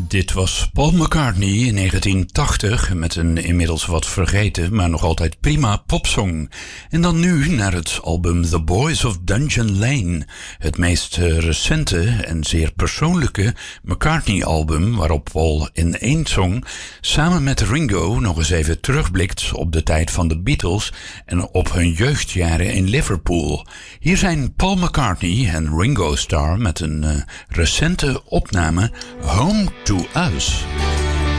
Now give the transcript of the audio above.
Dit was Paul McCartney in 1980 met een inmiddels wat vergeten, maar nog altijd prima popsong. En dan nu naar het album The Boys of Dungeon Lane, het meest recente en zeer persoonlijke McCartney-album waarop Paul in één song samen met Ringo nog eens even terugblikt op de tijd van de Beatles en op hun jeugdjaren in Liverpool. Hier zijn Paul McCartney en Ringo Starr met een recente opname Home to Us.